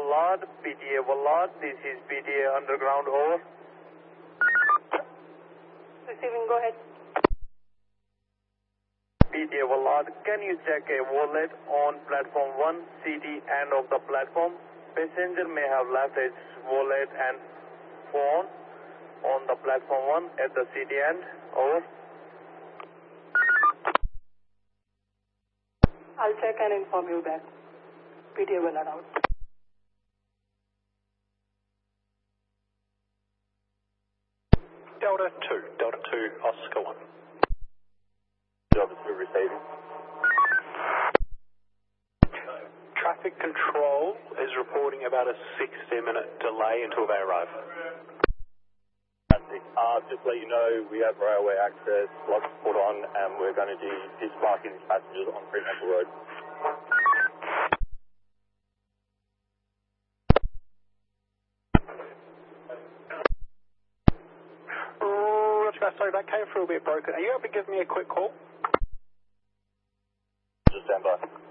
Wallard, PTA Wallard, this is PTA Underground, over. Receiving, go ahead. PTA Wallard, can you check a wallet on platform 1, CD end of the platform? Passenger may have left his wallet and phone on the platform 1 at the CD end, over. I'll check and inform you back. PTA Wallard out. Delta 2, Oscar 1. Delta 2 receiving. Traffic control is reporting about a 60-minute delay until they arrive. Fantastic. Just to let you know, we have railway access, locks put on, and we're going to be disembarking passengers on Fremantle Road. Sorry, that came through a bit broken. Are you able to give me a quick call? Just stand by.